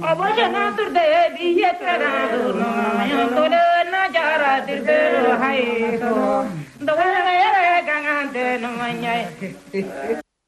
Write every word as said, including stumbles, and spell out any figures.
Abojana turde biyetara no yantole na jara dirbe hay so. Dawa ya gangante no manyai.